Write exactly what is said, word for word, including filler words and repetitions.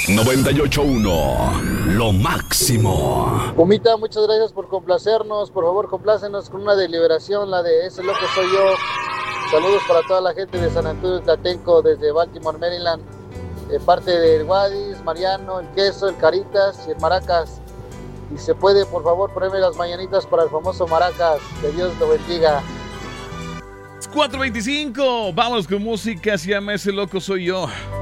noventa y ocho punto uno, lo máximo. Pumita, muchas gracias por complacernos. Por favor, complácenos con una deliberación, la de Ese Loco Soy Yo. Saludos para toda la gente de San Antonio Tlatenco, desde Baltimore, Maryland. De parte del Guadis, Mariano, el Queso, el Caritas y el Maracas. Y se puede, por favor, ponerme las mañanitas para el famoso Maracas. Que Dios lo bendiga. cuatro veinticinco, vamos con música, se llama Ese Loco Soy Yo.